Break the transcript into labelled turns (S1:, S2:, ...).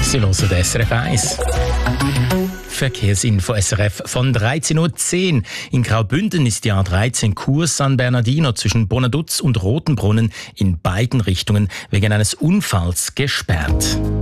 S1: Sie hören den SRF 1. Verkehrsinfo SRF von 13.10 Uhr. In Graubünden ist die A13 Kurs San Bernardino zwischen Bonaduz und Rotenbrunnen in beiden Richtungen wegen eines Unfalls gesperrt.